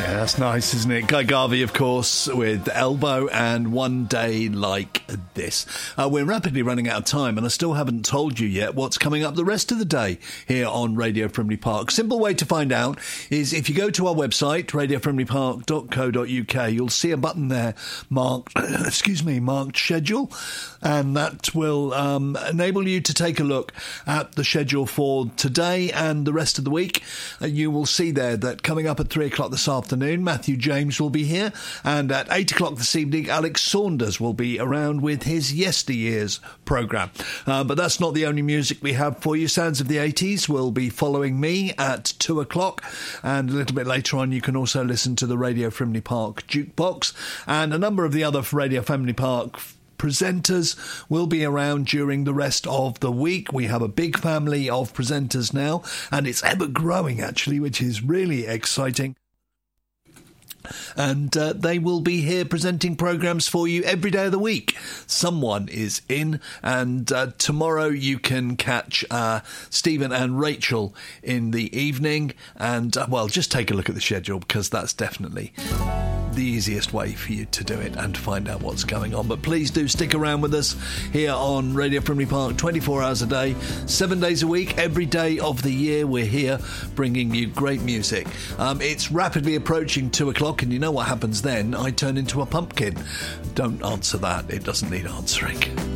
Yeah, that's nice, isn't it? Guy Garvey, of course, with Elbow and One Day Like This. We're rapidly running out of time, and I still haven't told you yet what's coming up the rest of the day here on Radio Frimley Park. Simple way to find out is if you go to our website, radiofrimleypark.co.uk, you'll see a button there marked, marked schedule, and that will enable you to take a look at the schedule for today and the rest of the week. You will see there that coming up at 3 o'clock this afternoon, Matthew James will be here, and at 8 o'clock this evening, Alex Saunders will be around with his Yesteryears programme. But that's not the only music we have for you. Sounds of the 80s will be following me at 2 o'clock, and a little bit later on you can also listen to the Radio Frimley Park Jukebox, and a number of the other Radio Frimley Park presenters will be around during the rest of the week. We have a big family of presenters now, and it's ever growing actually, which is really exciting. And they will be here presenting programmes for you every day of the week. Someone is in, and tomorrow you can catch Stephen and Rachel in the evening. And, well, just take a look at the schedule, because that's definitely the easiest way for you to do it and to find out what's going on. But please do stick around with us here on Radio Frimley Park 24 hours a day, 7 days a week, every day of the year. We're here bringing you great music. It's rapidly approaching 2 o'clock, and you know what happens then? I turn into a pumpkin. Don't answer that. It doesn't need answering.